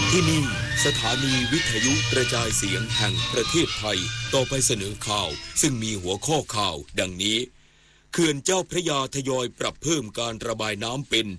ที่นี่สถานีวิทยุกระจายเสียงแห่งประเทศไทยต่อไปเสนอข่าวซึ่งมีหัวข้อข่าวดังนี้เขื่อนเจ้าพระยาทยอยปรับเพิ่มการระบายน้ำเป็น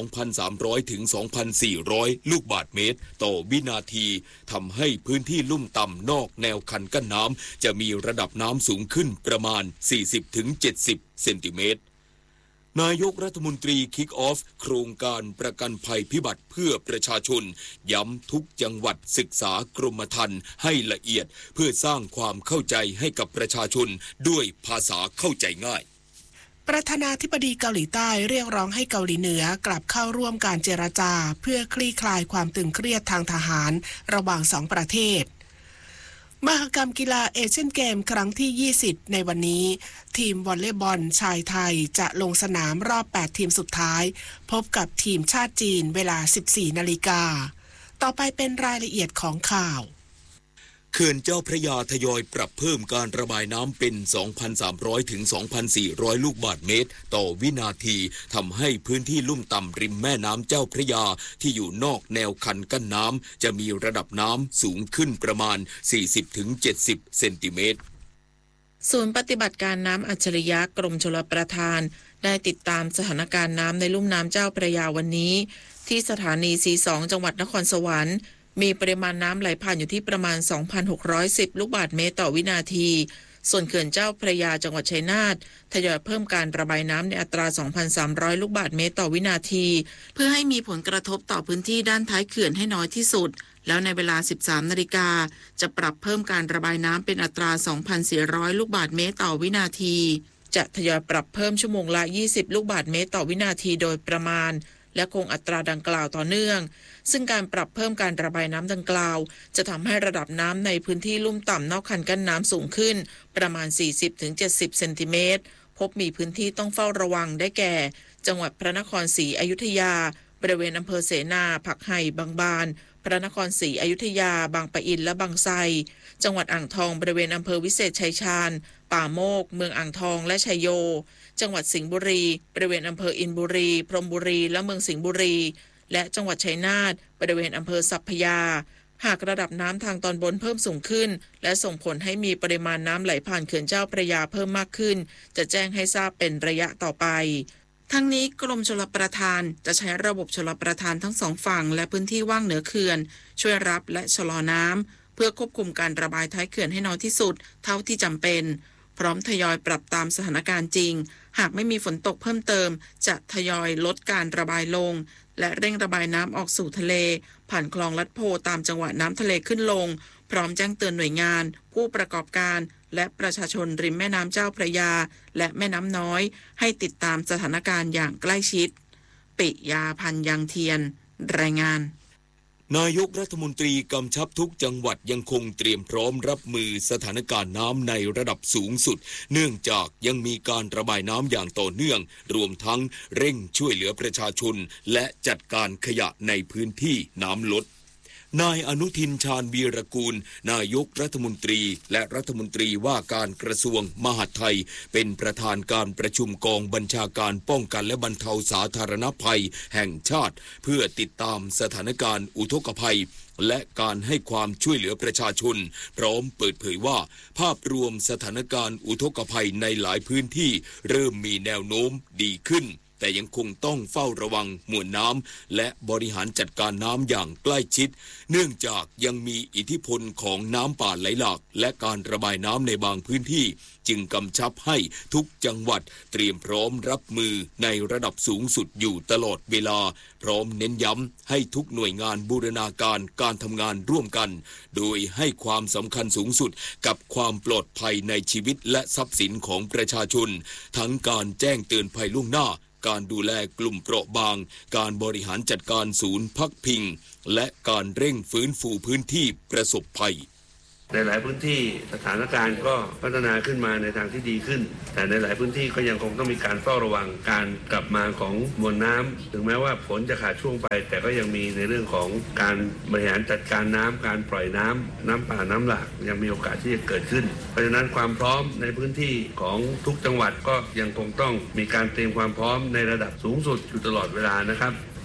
2,300 ถึง 2,400 ลูกบาศก์เมตรต่อวินาทีทำให้พื้นที่ลุ่มต่ำนอกแนวคันกั้นน้ำจะมีระดับน้ำสูงขึ้นประมาณ 40 ถึง 70 เซนติเมตรนายกรัฐมนตรีคิกออฟโครงการประกันภัยพิบัติเพื่อประชาชนย้ำทุกจังหวัดศึกษากรมธรรม์ให้ละเอียดเพื่อสร้างความเข้าใจให้กับประชาชนด้วยภาษาเข้าใจง่ายประธานาธิบดีเกาหลีใต้เรียกร้องให้เกาหลีเหนือกลับเข้าร่วมการเจรจาเพื่อคลี่คลายความตึงเครียดทางทหารระหว่างสองประเทศมหกรรมกีฬาเอเชียนเกมครั้งที่20ในวันนี้ทีมวอลเลย์บอลชายไทยจะลงสนามรอบ8ทีมสุดท้ายพบกับทีมชาติจีนเวลา 14 นาฬิกาต่อไปเป็นรายละเอียดของข่าวเขื่อนเจ้าพระยาทยอยปรับเพิ่มการระบายน้ำเป็น 2,300 ถึง 2,400 ลูกบาศก์เมตรต่อวินาทีทำให้พื้นที่ลุ่มต่ำริมแม่น้ำเจ้าพระยาที่อยู่นอกแนวคันกั้นน้ำจะมีระดับน้ำสูงขึ้นประมาณ 40 ถึง 70 เซนติเมตรศูนย์ปฏิบัติการน้ำอัจฉริยะกรมชลประทานได้ติดตามสถานการณ์น้ำในลุ่มน้ำเจ้าพระยาวันนี้ที่สถานี C2 จังหวัดนครสวรรค์มีปริมาณน้ำไหลผ่านอยู่ที่ประมาณ 2,610 ลูกบาศก์เมตรต่อวินาทีส่วนเขื่อนเจ้าพระยาจังหวัดชัยนาททยอยเพิ่มการระบายน้ำในอัตรา 2,300 ลูกบาศก์เมตรต่อวินาทีเพื่อให้มีผลกระทบต่อพื้นที่ด้านท้ายเขื่อนให้น้อยที่สุดแล้วในเวลา 13 นาฬิกาจะปรับเพิ่มการระบายน้ำเป็นอัตรา 2,400 ลูกบาศก์เมตรต่อวินาทีจะทยอยปรับเพิ่มชั่วโมงละ 20 ลูกบาศก์เมตรต่อวินาทีโดยประมาณและคงอัตราดังกล่าวต่อเนื่องซึ่งการปรับเพิ่มการระบายน้ำดังกล่าวจะทำให้ระดับน้ำในพื้นที่ลุ่มต่ำนอกคันกั้นน้ำสูงขึ้นประมาณ 40-70 เซนติเมตรพบมีพื้นที่ต้องเฝ้าระวังได้แก่จังหวัดพระนครศรีอยุธยาบริเวณอำเภอเสนาผักไห่บางบานพระนครศรีอยุธยาบางปะอินและบางไทรจังหวัดอ่างทองบริเวณอำเภอวิเศษชัยชาญป่าโมกเมืองอ่างทองและชัยโยจังหวัดสิงห์บุรีบริเวณอำเภออินบุรีพรหมบุรีและเมืองสิงห์บุรีและจังหวัดชัยนาทบริเวณอำเภอสัพพยาหากระดับน้ำทางตอนบนเพิ่มสูงขึ้นและส่งผลให้มีปริมาณน้ำไหลผ่านเขื่อนเจ้าพระยาเพิ่มมากขึ้นจะแจ้งให้ทราบเป็นระยะต่อไปทั้งนี้กรมชลประทานจะใช้ระบบชลประทานทั้งสองฝั่งและพื้นที่ว่างเหนือเขื่อนช่วยรับและชะลอน้ำเพื่อควบคุมการระบายท้ายเขื่อนให้น้อยที่สุดเท่าที่จำเป็นพร้อมทยอยปรับตามสถานการณ์จริงหากไม่มีฝนตกเพิ่มเติมจะทยอยลดการระบายลงและเร่งระบายน้ำออกสู่ทะเลผ่านคลองลัดโพตามจังหวะน้ำทะเลขึ้นลงพร้อมแจ้งเตือนหน่วยงานผู้ประกอบการและประชาชนริมแม่น้ำเจ้าพระยาและแม่น้ำน้อยให้ติดตามสถานการณ์อย่างใกล้ชิดปิยาพันธ์ยังเทียนรายงานนายกรัฐมนตรีกำชับทุกจังหวัดยังคงเตรียมพร้อมรับมือสถานการณ์น้ำในระดับสูงสุดเนื่องจากยังมีการระบายน้ำอย่างต่อเนื่องรวมทั้งเร่งช่วยเหลือประชาชนและจัดการขยะในพื้นที่น้ำลดนายอนุทินชาญวีรกูลนายกรัฐมนตรีและรัฐมนตรีว่าการกระทรวงมหาดไทยเป็นประธานการประชุมกองบัญชาการป้องกันและบรรเทาสาธารณภัยแห่งชาติเพื่อติดตามสถานการณ์อุทกภัยและการให้ความช่วยเหลือประชาชนพร้อมเปิดเผยว่าภาพรวมสถานการณ์อุทกภัยในหลายพื้นที่เริ่มมีแนวโน้มดีขึ้นแต่ยังคงต้องเฝ้าระวังมวลน้ำและบริหารจัดการน้ำอย่างใกล้ชิดเนื่องจากยังมีอิทธิพลของน้ำป่าไหลหลากและการระบายน้ำในบางพื้นที่จึงกำชับให้ทุกจังหวัดเตรียมพร้อมรับมือในระดับสูงสุดอยู่ตลอดเวลาพร้อมเน้นย้ำให้ทุกหน่วยงานบูรณาการการทำงานร่วมกันโดยให้ความสำคัญสูงสุดกับความปลอดภัยในชีวิตและทรัพย์สินของประชาชนทั้งการแจ้งเตือนภัยล่วงหน้าการดูแลกลุ่มเปราะบางการบริหารจัดการศูนย์พักพิงและการเร่งฟื้นฟูพื้นที่ประสบภัยในหลายพื้นที่สถานการณ์ก็พัฒนาขึ้นมาในทางที่ดีขึ้นแต่ในหลายพื้นที่ก็ยังคงต้องมีการเฝ้าระวังการกลับมาของมวลน้ำถึงแม้ว่าฝนจะขาดช่วงไปแต่ก็ยังมีในเรื่องของการบริหารจัดการน้ำการปล่อยน้ำป่าน้ำหลากยังมีโอกาสที่จะเกิดขึ้นเพราะฉะนั้นความพร้อมในพื้นที่ของทุกจังหวัดก็ยังคงต้องมีการเตรียมความพร้อมในระดับสูงสุดอยู่ตลอดเวลานะครับ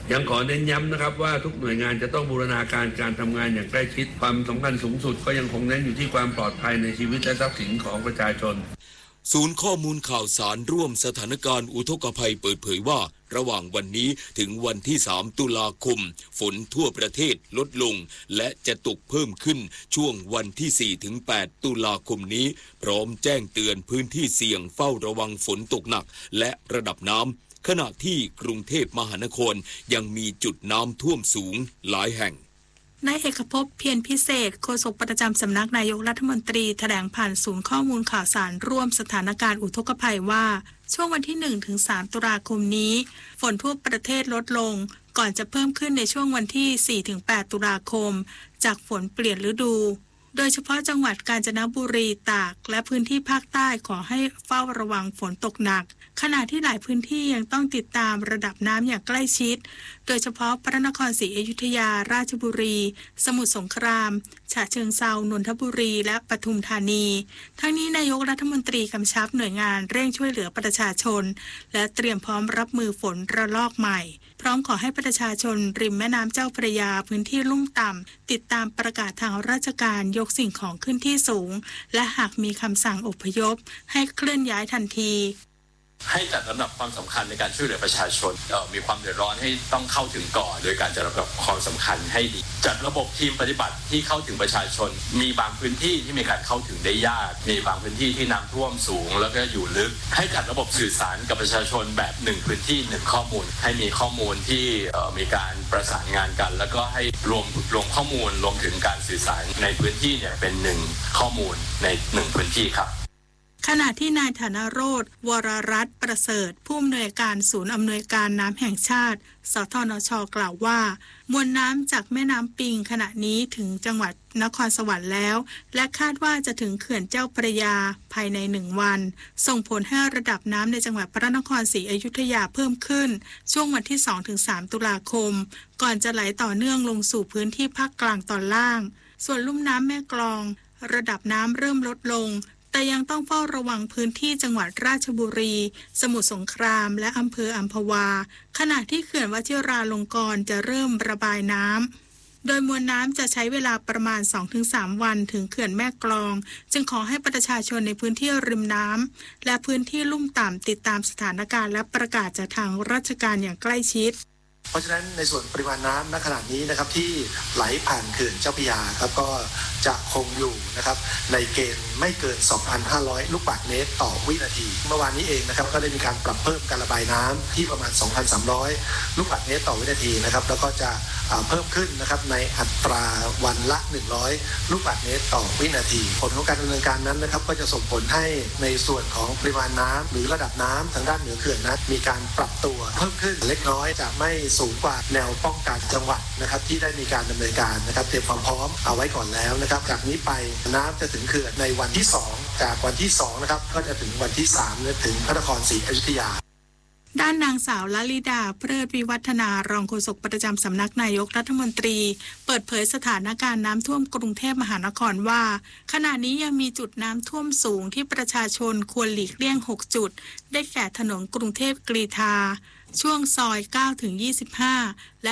ยังขอเน้นย้ำนะครับว่าทุกหน่วยงานจะต้องบูรณาการการทำงานอย่างใกล้ชิดความสำคัญสูงสุดก็ยังคงเน้นอยู่ที่ความปลอดภัยในชีวิตและทรัพย์สินของประชาชนศูนย์ข้อมูลข่าวสารร่วมสถานการณ์อุทกภัยเปิดเผยว่าระหว่างวันนี้ถึงวันที่3ตุลาคมฝนทั่วประเทศลดลงและจะตกเพิ่มขึ้นช่วงวันที่4ถึง8ตุลาคมนี้พร้อมแจ้งเตือนพื้นที่เสี่ยงเฝ้าระวังฝนตกหนักและระดับน้ำขณะที่กรุงเทพมหานครยังมีจุดน้ำท่วมสูงหลายแห่งนายเอกภพเพียรพิเศษโฆษกประจำสำนักนายกรัฐมนตรีแถลงผ่านศูนย์ข้อมูลข่าวสารร่วมสถานการณ์อุทกภัยว่าช่วงวันที่ 1-3 ตุลาคมนี้ฝนทั่วประเทศลดลงก่อนจะเพิ่มขึ้นในช่วงวันที่ 4-8 ตุลาคมจากฝนเปลี่ยนฤดูโดยเฉพาะจังหวัดกาญจนบุรีตากและพื้นที่ภาคใต้ขอให้เฝ้าระวังฝนตกหนักขณะที่หลายพื้นที่ยังต้องติดตามระดับน้ำอย่างใกล้ชิดโดยเฉพาะพระนครศรีอยุธยาราชบุรีสมุทรสงครามฉะเชิงเทรานนทบุรีและปทุมธานีทั้งนี้นายกรัฐมนตรีกำชับหน่วยงานเร่งช่วยเหลือประชาชนและเตรียมพร้อมรับมือฝนระลอกใหม่พร้อมขอให้ประชาชนริมแม่น้ำเจ้าพระยาพื้นที่ลุ่มต่ำติดตามประกาศทางราชการยกสิ่งของขึ้นที่สูงและหากมีคำสั่งอพยพให้เคลื่อนย้ายทันทีให้จัดลำดับความสำคัญในการช่วยเหลือประชาชนมีความเดือดร้อนให้ต้องเข้าถึงก่อนโดยการจัดลำดับความสำคัญให้ดีจัดระบบทีมปฏิบัติที่เข้าถึงประชาชนมีบางพื้นที่ที่มีการเข้าถึงได้ยากมีบางพื้นที่ที่น้ำท่วมสูงแล้วก็อยู่ลึกให้จัดระบบสื่อสารกับประชาชนแบบ1พื้นที่1ข้อมูลให้มีข้อมูลที่มีการประสานงานกันแล้วก็ให้รวมข้อมูลรวมถึงการสื่อสารในพื้นที่เนี่ยเป็น1ข้อมูลใน1พื้นที่ครับขณะที่นายธนโรจน์วรรัตน์ประเสริฐผู้อำนวยการศูนย์อำนวยการน้ำแห่งชาติสทนช.กล่าวว่ามวลน้ำจากแม่น้ำปิงขณะนี้ถึงจังหวัดนครสวรรค์แล้วและคาดว่าจะถึงเขื่อนเจ้าพระยาภายใน1วันส่งผลให้ระดับน้ำในจังหวัดพระนครศรีอยุธยาเพิ่มขึ้นช่วงวันที่ 2-3 ตุลาคมก่อนจะไหลต่อเนื่องลงสู่พื้นที่ภาคกลางตอนล่างส่วนลุ่มน้ำแม่กลองระดับน้ำเริ่มลดลงแต่ยังต้องเฝ้าระวังพื้นที่จังหวัดราชบุรีสมุทรสงครามและอำเภออัมพวาขณะที่เขื่อนวชิราลงกรณ์จะเริ่มระบายน้ำโดยมวลน้ำจะใช้เวลาประมาณ 2-3 วันถึงเขื่อนแม่กลองจึงขอให้ประชาชนในพื้นที่ริมน้ำและพื้นที่ลุ่มต่ำติดตามสถานการณ์และประกาศจากทางราชการอย่างใกล้ชิดเพราะฉะนั้นในส่วนปริมาณน้ำณขณะนี้นะครับที่ไหลผ่านเขื่อนเจ้าพระยาครับก็จะคงอยู่นะครับในเกณฑ์ไม่เกิน 2,500 ลูกบาศก์เมตรต่อวินาทีเมื่อวานนี้เองนะครับก็ได้มีการปรับเพิ่มการระบายน้ำที่ประมาณ 2,300 ลูกบาศก์เมตรต่อวินาทีนะครับแล้วก็จะเพิ่มขึ้นนะครับในอัตราวันละ100 ลูกบาศก์เมตรต่อวินาทีผลของการดำเนินการนั้นนะครับก็จะส่งผลให้ในส่วนของปริมาณน้ำหรือระดับน้ำทางด้านเหนือเขื่อนนั้นมีการปรับตัวเพิ่มขึ้นเล็กน้อยจะไม่สูงกว่าแนวป้องกันจังหวัดนะครับที่ได้มีการดำเนินการนะครับเตรียมความพร้อมเอาไว้ก่อนแล้วนะครับจากนี้ไปน้ำจะถึงเขื่อนในวันที่2จากวันที่2นะครับก็จะถึงวันที่3และถึงพระนครศรีอยุธยาด้านนางสาวลลิดาเพลิดวิวัฒนารองโฆษกประจำสำนักนายกรัฐมนตรีเปิดเผยสถานการณ์น้ำท่วมกรุงเทพมหานครว่าขณะนี้ยังมีจุดน้ำท่วมสูงที่ประชาชนควรหลีกเลี่ยง6จุดได้แก่ถนนกรุงเทพกรีฑาช่วงซอย 9-25 และ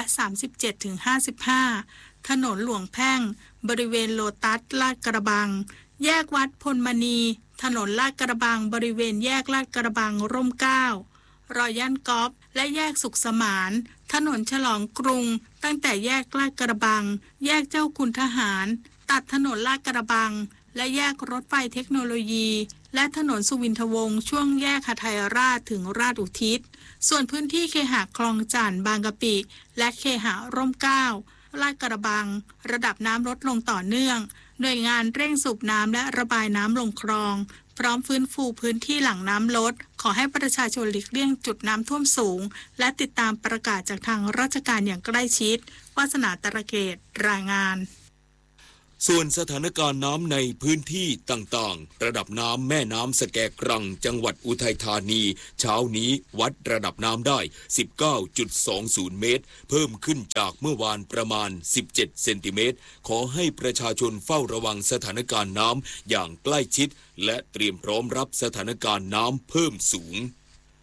37-55 ถนนหลวงแพ่งบริเวณโลตัสลาดกระบังแยกวัดพลมณีถนนลาดกระบังบริเวณแยกลาดกระบังร่มเกล้ารอยย่านกอล์ฟและแยกสุขสมานถนนฉลองกรุงตั้งแต่แยกลาดกระบังแยกเจ้าคุณทหารตัดถนนลาดกระบังและแยกรถไฟเทคโนโลยีและถนนสุวินทวงศ์ช่วงแยกหทัยราชถึงราชอุทิศส่วนพื้นที่เคหะคลองจั่นบางกะปิและเคหะร่มเกล้าลาดกระบังระดับน้ำลดลงต่อเนื่องหน่วยงานเร่งสูบน้ำและระบายน้ำลงคลองพร้อมฟื้นฟูพื้นที่หลังน้ำลดขอให้ประชาชนหลีกเลี่ยงจุดน้ำท่วมสูงและติดตามประกาศจากทางราชการอย่างใกล้ชิดวาสนาตระเกตรายงานส่วนสถานการณ์น้ำในพื้นที่ต่างๆระดับน้ำแม่น้ำสแกกรังจังหวัดอุทัยธานีเช้านี้วัดระดับน้ำได้ 19.20 เมตรเพิ่มขึ้นจากเมื่อวานประมาณ 17 เซนติเมตรขอให้ประชาชนเฝ้าระวังสถานการณ์น้ำอย่างใกล้ชิดและเตรียมพร้อมรับสถานการณ์น้ำเพิ่มสูง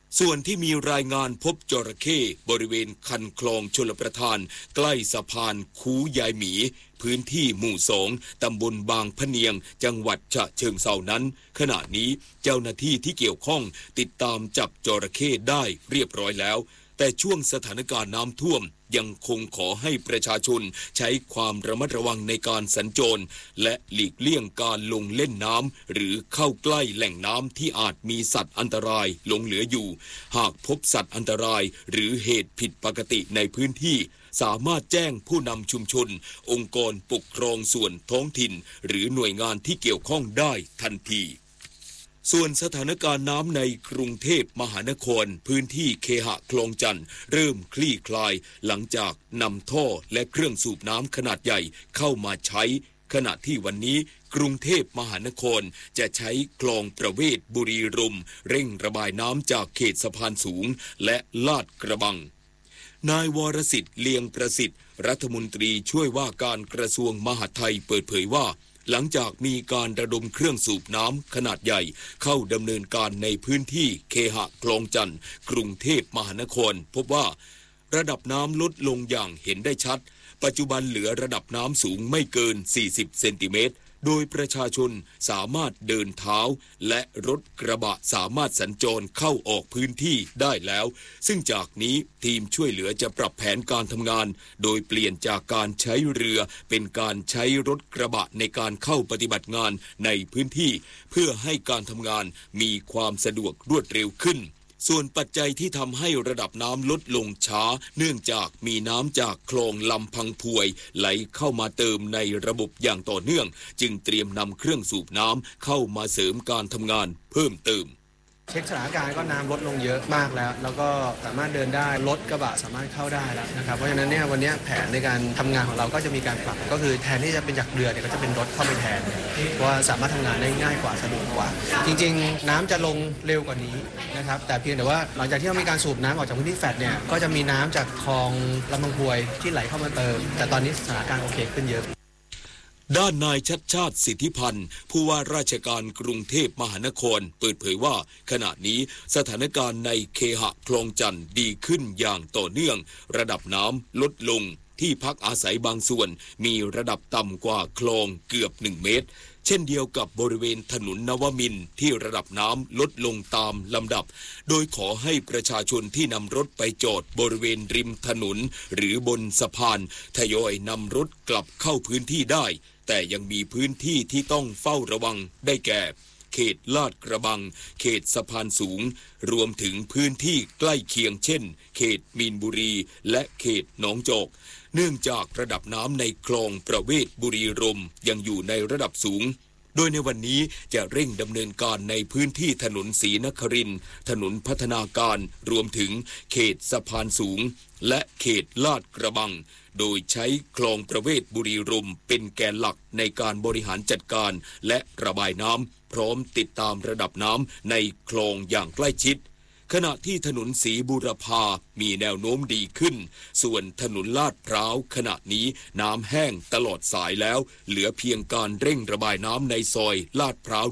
ส่วนที่มีรายงานพบจระเข้บริเวณคันคลองชลประทานใกล้สะพานคูยายหมีพื้นที่หมู่2ตำบลบางพะเนียงจังหวัดฉะเชิงเทรานั้นขณะนี้เจ้าหน้าที่ที่เกี่ยวข้องติดตามจับจระเข้ได้เรียบร้อยแล้วแต่ช่วงสถานการณ์น้ำท่วมยังคงขอให้ประชาชนใช้ความระมัดระวังในการสัญจรและหลีกเลี่ยงการลงเล่นน้ำหรือเข้าใกล้แหล่งน้ำที่อาจมีสัตว์อันตรายหลงเหลืออยู่หากพบสัตว์อันตรายหรือเหตุผิดปกติในพื้นที่สามารถแจ้งผู้นำชุมชนองค์กรปกครองส่วนท้องถิ่นหรือหน่วยงานที่เกี่ยวข้องได้ทันทีส่วนสถานการณ์น้ำในกรุงเทพมหานครพื้นที่เคหะคลองจันทน์เริ่มคลี่คลายหลังจากนำท่อและเครื่องสูบน้ำขนาดใหญ่เข้ามาใช้ขณะที่วันนี้กรุงเทพมหานครจะใช้คลองประเวศบุรีรัมย์เร่งระบายน้ำจากเขตสะพานสูงและลาดกระบังนายวรสิทธิ์เลียงประสิทธิ์รัฐมนตรีช่วยว่าการกระทรวงมหาดไทยเปิดเผยว่าหลังจากมีการระดมเครื่องสูบน้ำขนาดใหญ่เข้าดำเนินการในพื้นที่เคหะคลองจันทน์กรุงเทพมหานครพบว่าระดับน้ำลดลงอย่างเห็นได้ชัดปัจจุบันเหลือระดับน้ำสูงไม่เกิน40เซนติเมตรโดยประชาชนสามารถเดินเท้าและรถกระบะสามารถสัญจรเข้าออกพื้นที่ได้แล้วซึ่งจากนี้ทีมช่วยเหลือจะปรับแผนการทำงานโดยเปลี่ยนจากการใช้เรือเป็นการใช้รถกระบะในการเข้าปฏิบัติงานในพื้นที่เพื่อให้การทำงานมีความสะดวกรวดเร็วขึ้นส่วนปัจจัยที่ทำให้ระดับน้ำลดลงช้าเนื่องจากมีน้ำจากคลองลำพังพวยไหลเข้ามาเติมในระบบอย่างต่อเนื่องจึงเตรียมนำเครื่องสูบน้ำเข้ามาเสริมการทำงานเพิ่มเติมเช็คสถานการณ์ก็น้ำลดลงเยอะมากแล้วก็สามารถเดินได้รถกระบะสามารถเข้าได้แล้วนะครับเพราะฉะนั้นเนี่ยวันนี้แผนในการทำงานของเราก็จะมีการปรับก็คือแทนที่จะเป็นจากเรือเนี่ยก็จะเป็นรถเข้าไปแทนเพราะว่าสามารถทำงานได้ง่ายกว่าสะดวกกว่าจริงๆน้ำจะลงเร็วกว่านี้นะครับแต่เพียงแต่ว่าหลังจากที่เรามีการสูบน้ำออกจากพื้นที่แฟลตเนี่ยก็จะมีน้ำจากคลองลำบางพวยที่ไหลเข้ามาเติมแต่ตอนนี้สถานการณ์โอเคขึ้นเยอะด้านนายชัดชาติสิทธิพันธ์ผู้ว่าราชการกรุงเทพมหานครเปิดเผยว่าขณะนี้สถานการณ์ในเคหะคลองจันทน์ดีขึ้นอย่างต่อเนื่องระดับน้ำลดลงที่พักอาศัยบางส่วนมีระดับต่ำกว่าคลองเกือบ1เมตรเช่นเดียวกับบริเวณถนนนวมินทร์ที่ระดับน้ำลดลงตามลำดับโดยขอให้ประชาชนที่นำรถไปจอดบริเวณริมถนนหรือบนสะพานทยอยนำรถกลับเข้าพื้นที่ได้แต่ยังมีพื้นที่ที่ต้องเฝ้าระวังได้แก่เขตลาดกระบังเขตสะพานสูงรวมถึงพื้นที่ใกล้เคียงเช่นเขตมีนบุรีและเขตหนองจอกเนื่องจากระดับน้ำในคลองประเวศบุรีรัมย์ยังอยู่ในระดับสูงโดยในวันนี้จะเร่งดำเนินการในพื้นที่ถนนศรีนครินทร์ถนนพัฒนาการรวมถึงเขตสะพานสูงและเขตลาดกระบังโดยใช้คลองประเวศบุรีรัมย์เป็นแกนหลักในการบริหารจัดการและระบายน้ำพร้อมติดตามระดับน้ำในคลองอย่างใกล้ชิดขณะที่ถนนศรีบูรพามีแนวโน้มดีขึ้นส่วนถนนลาดพร้าวขณะนี้น้ำแห้งตลอดสายแล้วเหลือเพียงการเร่งระบายน้ำในซอยลาดพร้าว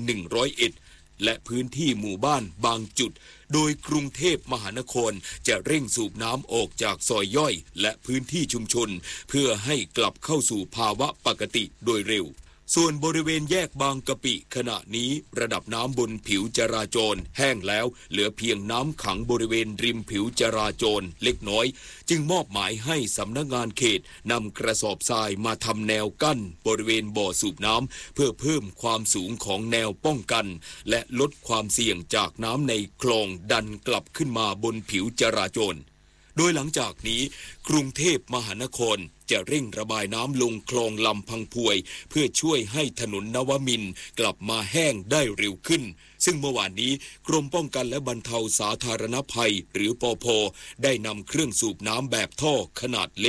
101และพื้นที่หมู่บ้านบางจุดโดยกรุงเทพมหานครจะเร่งสูบน้ำออกจากซอยย่อยและพื้นที่ชุมชนเพื่อให้กลับเข้าสู่ภาวะปกติโดยเร็วส่วนบริเวณแยกบางกะปิขณะนี้ระดับน้ำบนผิวจราจรแห้งแล้วเหลือเพียงน้ำขังบริเวณริมผิวจราจรเล็กน้อยจึงมอบหมายให้สำนักงานเขตนำกระสอบทรายมาทำแนวกั้นบริเวณบ่อสูบน้ำเพื่อเพิ่มความสูงของแนวป้องกันและลดความเสี่ยงจากน้ำในคลองดันกลับขึ้นมาบนผิวจราจรโดยหลังจากนี้กรุงเทพมหานครจะเร่งระบายน้ำลงคลองลำพังพวยเพื่อช่วยให้ถนนนวมินทร์กลับมาแห้งได้เร็วขึ้นซึ่งเมื่อวานนี้กรมป้องกันและบรรเทาสาธารณภัยหรือปภ.ได้นำเครื่องสูบน้ำแบบท่อขนาดเล็ก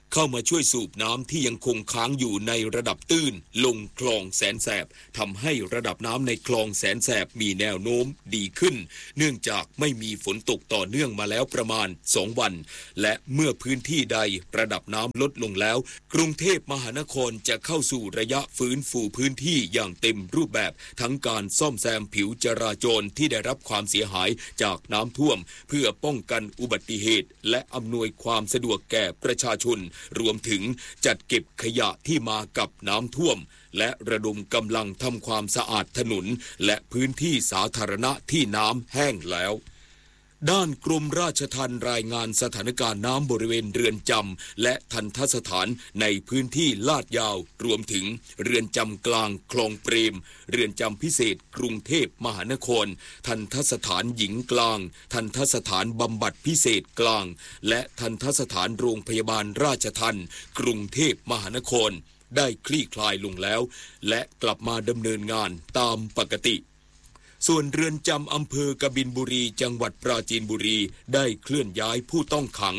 เข้ามาช่วยสูบน้ำที่ยังคงค้างอยู่ในระดับตื้นลงคลองแสนแสบทำให้ระดับน้ำในคลองแสนแสบมีแนวโน้มดีขึ้นเนื่องจากไม่มีฝนตกต่อเนื่องมาแล้วประมาณ2 วันและเมื่อพื้นที่ใดระดับน้ำลดลงแล้วกรุงเทพมหานครจะเข้าสู่ระยะฟื้นฟูพื้นที่อย่างเต็มรูปแบบทั้งการซ่อมแซมผิวจราจรที่ได้รับความเสียหายจากน้ำท่วมเพื่อป้องกันอุบัติเหตุและอำนวยความสะดวกแก่ประชาชนรวมถึงจัดเก็บขยะที่มากับน้ำท่วมและระดมกำลังทำความสะอาดถนนและพื้นที่สาธารณะที่น้ำแห้งแล้วด้านกรมราชทัณฑ์รายงานสถานการณ์น้ำบริเวณเรือนจำและทัณฑสถานในพื้นที่ลาดยาวรวมถึงเรือนจำกลางคลองเปรมเรือนจำพิเศษกรุงเทพมหานครทัณฑสถานหญิงกลางทัณฑสถานบำบัดพิเศษกลางและทัณฑสถานโรงพยาบาลราชทัณฑ์กรุงเทพมหานครได้คลี่คลายลงแล้วและกลับมาดำเนินงานตามปกติส่วนเรือนจำอำเภอกบินบุรีจังหวัดปราจีนบุรีได้เคลื่อนย้ายผู้ต้องขัง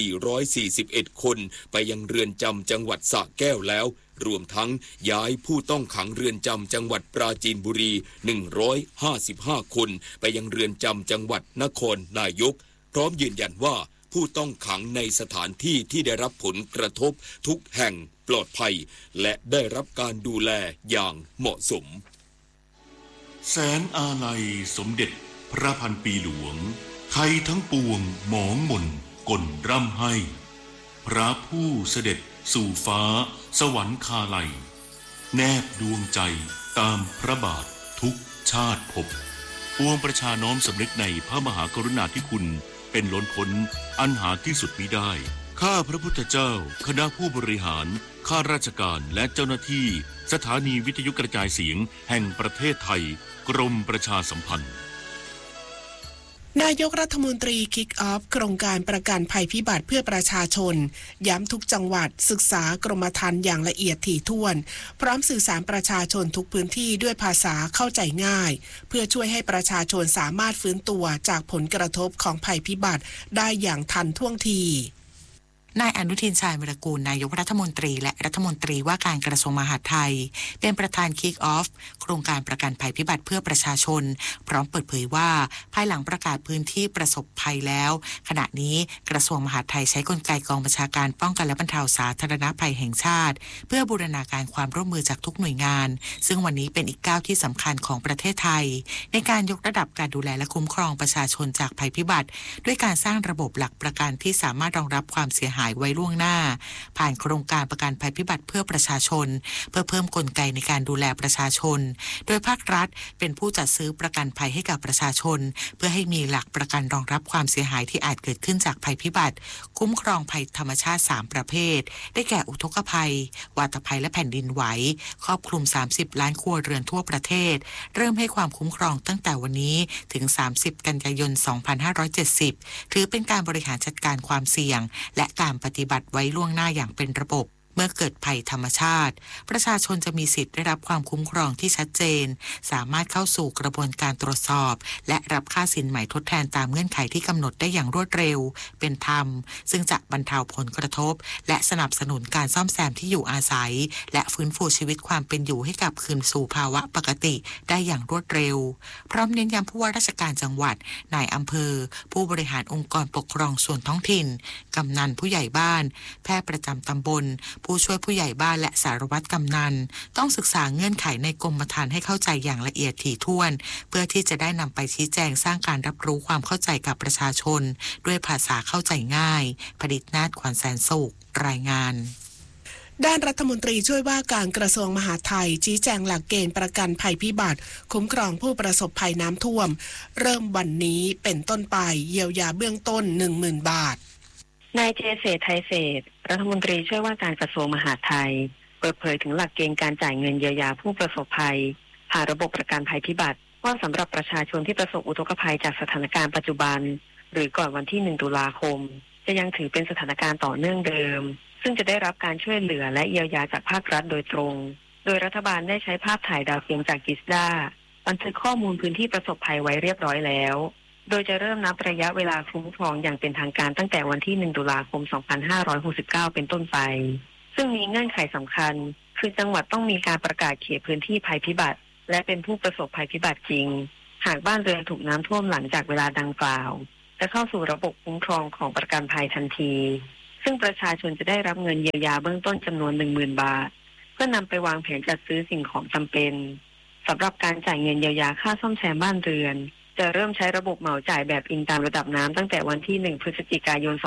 441คนไปยังเรือนจำจังหวัดสระแก้วแล้วรวมทั้งย้ายผู้ต้องขังเรือนจำจังหวัดปราจีนบุรี155คนไปยังเรือนจำจังหวัดนครนายกพร้อมยืนยันว่าผู้ต้องขังในสถานที่ที่ได้รับผลกระทบทุกแห่งปลอดภัยและได้รับการดูแลอย่างเหมาะสมแสนอาลัยสมเด็จพระพันปีหลวงไทยทั้งปวงหมองหม่นก่นร่ำให้พระผู้เสด็จสู่ฟ้าสวรรคาลัยแนบดวงใจตามพระบาททุกชาติภพปวงประชาน้อมสำนึกในพระมหากรุณาธิคุณเป็นล้นพ้นอันหาที่สุดมิได้ข้าพระพุทธเจ้าคณะผู้บริหารข้าราชการและเจ้าหน้าที่สถานีวิทยุกระจายเสียงแห่งประเทศไทยกรมประชาสัมพันธ์นายกรัฐมนตรีคิกออฟโครงการประกันภัยพิบัติเพื่อประชาชนย้ำทุกจังหวัดศึกษากรมธรรม์อย่างละเอียดถี่ถ้วนพร้อมสื่อสารประชาชนทุกพื้นที่ด้วยภาษาเข้าใจง่ายเพื่อช่วยให้ประชาชนสามารถฟื้นตัวจากผลกระทบของภัยพิบัติได้อย่างทันท่วงทีนายอนุทินชาญวิรากูลนายกรัฐมนตรีและรัฐมนตรีว่าการกระทรวงมหาดไทยเป็นประธานคิกออฟโครงการประกันภัยพิบัติเพื่อประชาชนพร้อมเปิดเผยว่าภายหลังประกาศพื้นที่ประสบภัยแล้วขณะนี้กระทรวงมหาดไทยใช้กลไกกองบัญชาการป้องกันและบรรเทาสาธารณภัยแห่งชาติเพื่อบูรณาการความร่วมมือจากทุกหน่วยงานซึ่งวันนี้เป็นอีกก้าวที่สำคัญของประเทศไทยในการยกระดับการดูแลและคุ้มครองประชาชนจากภัยพิบัติด้วยการสร้างระบบหลักประกันที่สามารถรองรับความเสียหายไว้ล่วงหน้าผ่านโครงการประกันภัยพิบัติเพื่อประชาชนเพื่อเพิ่มกลไกในการดูแลประชาชนโดยภาครัฐเป็นผู้จัดซื้อประกันภัยให้กับประชาชนเพื่อให้มีหลักประกันรองรับความเสียหายที่อาจเกิดขึ้นจากภัยพิบัติคุ้มครองภัยธรรมชาติ3ประเภทได้แก่อุทกภัยวาตภัยและแผ่นดินไหวครอบคลุม30ล้านครัวเรือนทั่วประเทศเริ่มให้ความคุ้มครองตั้งแต่วันนี้ถึง30กันยายน2570ถือเป็นการบริหารจัดการความเสี่ยงและการปฏิบัติไว้ล่วงหน้าอย่างเป็นระบบเมื่อเกิดภัยธรรมชาติประชาชนจะมีสิทธิ์ได้รับความคุ้มครองที่ชัดเจนสามารถเข้าสู่กระบวนการตรวจสอบและรับค่าสินใหม่ทดแทนตามเงื่อนไขที่กำหนดได้อย่างรวดเร็วเป็นธรรมซึ่งจะบรรเทาผลกระทบและสนับสนุนการซ่อมแซมที่อยู่อาศัยและฟื้นฟูชีวิตความเป็นอยู่ให้กลับคืนสู่ภาวะปกติได้อย่างรวดเร็วพร้อมเน้นย้ำผู้ว่าราชการจังหวัดนายอำเภอผู้บริหารองค์กรปกครองส่วนท้องถิ่นกำนันผู้ใหญ่บ้านแพทย์ประจำตำบลผู้ช่วยผู้ใหญ่บ้านและสารวัตรกำนันต้องศึกษาเงื่อนไขในกรมธรรม์ให้เข้าใจอย่างละเอียดถี่ถ้วนเพื่อที่จะได้นำไปชี้แจงสร้างการรับรู้ความเข้าใจกับประชาชนด้วยภาษาเข้าใจง่ายผลิตนาฏขวัญแสนสุขรายงานด้านรัฐมนตรีช่วยว่าการกระทรวงมหาดไทยชี้แจงหลักเกณฑ์ประกันภัยพิบัติคุ้มครองผู้ประสบภัยน้ำท่วมเริ่มวันนี้เป็นต้นไปเยียวยาเบื้องต้น 10,000 บาทนายเจเศรษฐ์ไทยเศรษฐ์รัฐมนตรีช่วยว่าการกระทรวงมหาดไทยเปิดเผยถึงหลักเกณฑ์การจ่ายเงินเยียวยาผู้ประสบภัยผ่านระบบประกันภัยพิบัติว่าสำหรับประชาชนที่ประสบอุทกภัยจากสถานการณ์ปัจจุบันหรือก่อนวันที่1ตุลาคมจะยังถือเป็นสถานการณ์ต่อเนื่องเดิมซึ่งจะได้รับการช่วยเหลือและเยียวยาจากภาครัฐโดยตรงโดยรัฐบาลได้ใช้ภาพถ่ายดาวเทียมจากกิสดาบันทึกข้อมูลพื้นที่ประสบภัยไว้เรียบร้อยแล้วโดยจะเริ่มนับระยะเวลาคุ้มครองอย่างเป็นทางการตั้งแต่วันที่ 1 ตุลาคม 2569 เป็นต้นไปซึ่งมีเงื่อนไขสำคัญคือจังหวัดต้องมีการประกาศเขตพื้นที่ภัยพิบัติและเป็นผู้ประสบภัยพิบัติจริงหากบ้านเรือนถูกน้ำท่วมหลังจากเวลาดังกล่าวจะเข้าสู่ระบบคุ้มครองของประกันภัยทันทีซึ่งประชาชนจะได้รับเงินเยียวยาเบื้องต้นจำนวน 10,000 บาทเพื่อนำไปวางแผนจัดซื้อสิ่งของจำเป็นสำหรับการจ่ายเงินเยียวยาค่าซ่อมแซมบ้านเรือนจะเริ่มใช้ระบบเหมาจ่ายแบบอิงตามระดับน้ำตั้งแต่วันที่ 1 พฤศจิกายน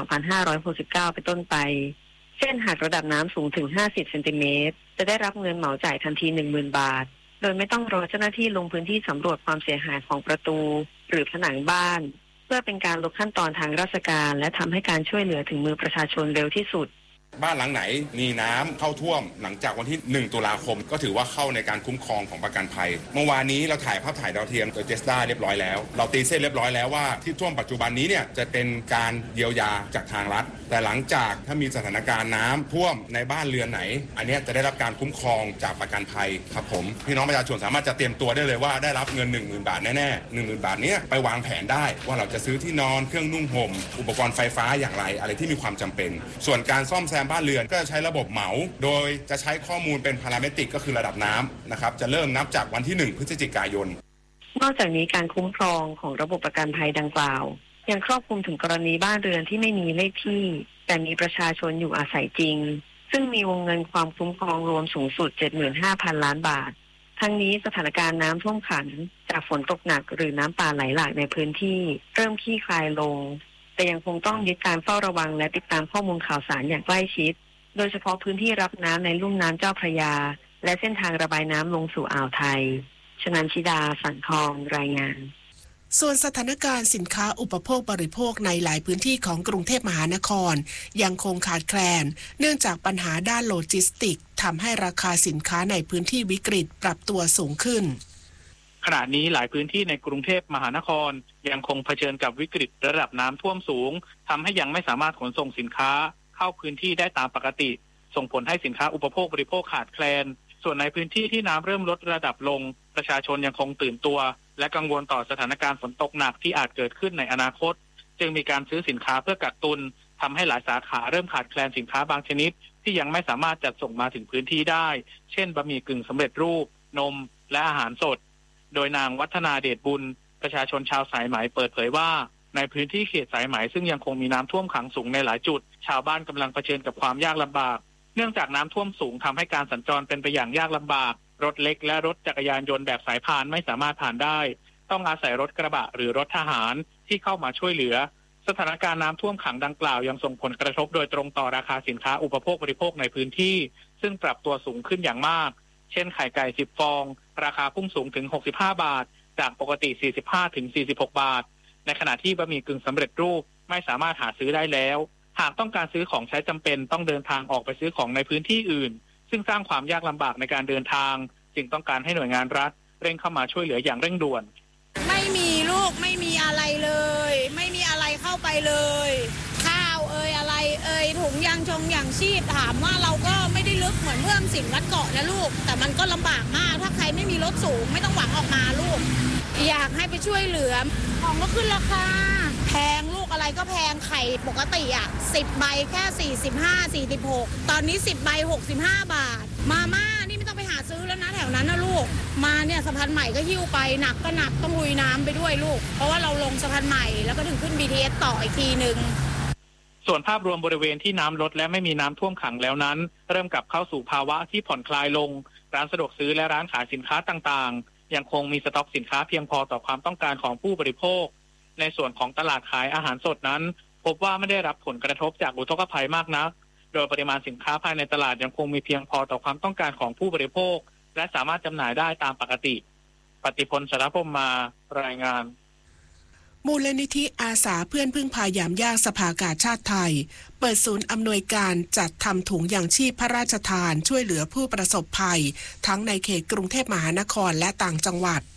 2569 เป็นต้นไปเช่นหากระดับน้ำสูงถึง 50 เซนติเมตรจะได้รับเงินเหมาจ่ายทันที 10,000 บาทโดยไม่ต้องรอเจ้าหน้าที่ลงพื้นที่สำรวจความเสียหายของประตูหรือผนังบ้านเพื่อเป็นการลดขั้นตอนทางราชการและทำให้การช่วยเหลือถึงมือประชาชนเร็วที่สุดบ้านหลังไหนมีน้ำเข้าท่วมหลังจากวันที่ 1 ตุลาคมก็ถือว่าเข้าในการคุ้มครองของประกันภัยเมื่อวานนี้เราถ่ายภาพถ่ายดาวเทียมตัวเจสดาเรียบร้อยแล้วเราตีเส้นเรียบร้อยแล้วว่าที่ท่วมปัจจุบันนี้เนี่ยจะเป็นการเยียวยาจากทางรัฐแต่หลังจากถ้ามีสถานการณ์น้ำท่วมในบ้านเรือนไหนอันนี้จะได้รับการคุ้มครองจากประกันภัยครับผมพี่น้องประชาชนสามารถจะเตรียมตัวได้เลยว่าได้รับเงิน 10,000 บาทแน่ๆ 10,000 บาทนี้ไปวางแผนได้ว่าเราจะซื้อที่นอนเครื่องนุ่งห่มอุปกรณ์ไฟฟ้าอย่างไรอะไรที่มีความจำเป็นส่วนการซ่อมแซมบ้านเรือนก็จะใช้ระบบเหมาโดยจะใช้ข้อมูลเป็นพาราเมตริกก็คือระดับน้ำนะครับจะเริ่มนับจากวันที่ 1 พฤศจิกายนนอกจากนี้การคุ้มครองของระบบประกันภัยดังกล่าวยังครอบคลุมถึงกรณีบ้านเรือนที่ไม่มีเลขที่แต่มีประชาชนอยู่อาศัยจริงซึ่งมีวงเงินความคุ้มครองรวมสูงสุด 75,000 ล้านบาททั้งนี้สถานการณ์น้ำท่วมขังจากฝนตกหนักหรือน้ำป่าไหลหลากในพื้นที่เริ่มคลี่คลายลงแต่ยังคงต้องยึดการเฝ้าระวังและติดตามข้อมูลข่าวสารอย่างใกล้ชิดโดยเฉพาะพื้นที่รับน้ำในลุ่มน้ำเจ้าพระยาและเส้นทางระบายน้ำลงสู่อ่าวไทยชนันชิดาสันทองรายงานส่วนสถานการณ์สินค้าอุปโภคบริโภคในหลายพื้นที่ของกรุงเทพมหานครยังคงขาดแคลนเนื่องจากปัญหาด้านโลจิสติกส์ทำให้ราคาสินค้าในพื้นที่วิกฤตปรับตัวสูงขึ้นขณะนี้หลายพื้นที่ในกรุงเทพมหานครยังคงเผชิญกับวิกฤตระดับน้ำท่วมสูงทำให้ยังไม่สามารถขนส่งสินค้าเข้าพื้นที่ได้ตามปกติส่งผลให้สินค้าอุปโภคบริโภคขาดแคลนส่วนในพื้นที่ที่น้ำเริ่มลดระดับลงประชาชนยังคงตื่นตัวและกังวลต่อสถานการณ์ฝนตกหนักที่อาจเกิดขึ้นในอนาคตจึงมีการซื้อสินค้าเพื่อกักตุนทำให้หลายสาขาเริ่มขาดแคลนสินค้าบางชนิดที่ยังไม่สามารถจัดส่งมาถึงพื้นที่ได้เช่นบะหมี่กึ่งสำเร็จรูปนมและอาหารสดโดยนางวัฒนาเดชบุญประชาชนชาวสายไหมเปิดเผยว่าในพื้นที่เขตสายไหมซึ่งยังคงมีน้ำท่วมขังสูงในหลายจุดชาวบ้านกำลังเผชิญกับความยากลำบากเนื่องจากน้ำท่วมสูงทำให้การสัญจรเป็นไปอย่างยากลำบากรถเล็กและรถจักรยานยนต์แบบสายพานไม่สามารถผ่านได้ต้องอาศัยรถกระบะหรือรถทหารที่เข้ามาช่วยเหลือสถานการณ์น้ำท่วมขังดังกล่าวยังส่งผลกระทบโดยตรงต่อราคาสินค้าอุปโภคบริโภคในพื้นที่ซึ่งปรับตัวสูงขึ้นอย่างมากเช่นไข่ไก่10ฟองราคาพุ่งสูงถึง65 บาทจากปกติ45ถึง46 บาทในขณะที่บะหมี่กึ่งสำเร็จรูปไม่สามารถหาซื้อได้แล้วหากต้องการซื้อของใช้จำเป็นต้องเดินทางออกไปซื้อของในพื้นที่อื่นซึ่งสร้างความยากลำบากในการเดินทางจึงต้องการให้หน่วยงานรัฐเร่งเข้ามาช่วยเหลืออย่างเร่งด่วนไม่มีลูกไม่มีอะไรเลยไม่มีอะไรเข้าไปเลยข้าวอะไรถุงยางชีพถามว่าเราก็ไม่ได้ลึกเหมือนเมื่อสินวัดเกาะนะลูกแต่มันก็ลำบากมากถ้าใครไม่มีรถสูงไม่ต้องหวังออกมาลูกอยากให้ไปช่วยเหลือของก็ขึ้นราคาแพงลูกอะไรก็แพงไข่ปกติ10 ใบแค่45 46ตอนนี้10 ใบ65 บาทมาม่านี่ไม่ต้องไปหาซื้อแล้วนะแถวนั้นนะลูกมาเนี่ยสะพานใหม่ก็หิ้วไปหนักก็หนักต้องลุยน้ำไปด้วยลูกเพราะว่าเราลงสะพานใหม่แล้วก็ถึงขึ้น BTS ต่ออีกทีนึงส่วนภาพรวมบริเวณที่น้ำลดและไม่มีน้ำท่วมขังแล้วนั้นเริ่มกลับเข้าสู่ภาวะที่ผ่อนคลายลงร้านสะดวกซื้อและร้านขายสินค้าต่างๆยังคงมีสต็อกสินค้าเพียงพอต่อความต้องการของผู้บริโภคในส่วนของตลาดขายอาหารสดนั้นพบว่าไม่ได้รับผลกระทบจากอุทกภัยมากนักโดยปริมาณสินค้าภายในตลาดยังคงมีเพียงพอต่อความต้องการของผู้บริโภคและสามารถจำหน่ายได้ตามปกติปฏิพล สรพรหมมารายงานมูลนิธิอาสาเพื่อนพึ่งพายามยากสภากาชาติไทยเปิดศูนย์อำนวยการจัดทำถุงยางชีพพระราชทานช่วยเหลือผู้ประสบภัยทั้งในเขตกรุงเทพมหานครและต่างจังหวัด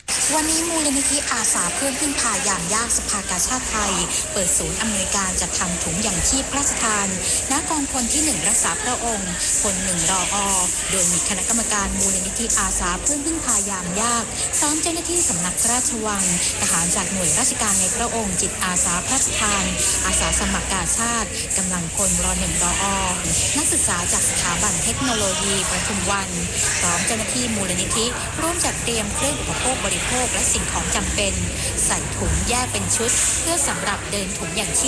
วันนี้มูลนิธิอาสาเพื่อพึ่งพายามยากสภากาชาดไทยเปิดศูนย์อำนวยการจัดทำถุงยางชีพพระราชทานณกองพลที่1รักษาพระองค์พล1รอโดยมีคณะกรรมการมูลนิธิอาสาเพื่อพึ่งพายามยากพร้อมเจ้าหน้าที่สำนักพระราชวังทหารจากหน่วยราชการในพระองค์จิตอาสาพระราชทานอาสาสมัครกาชาดกำลังพลร1รอนักศึกษาจากสถาบันเทคโนโลยีปทุมวันพร้อมเจ้าหน้าที่มูลนิธิร่วมจัดเตรียมเครื่องอุปโภคบริโภคและสิ่งของจำเป็นใส่ถุงแยกเป็นชุดเพื่อสำหรับเดินถุงยางชีพ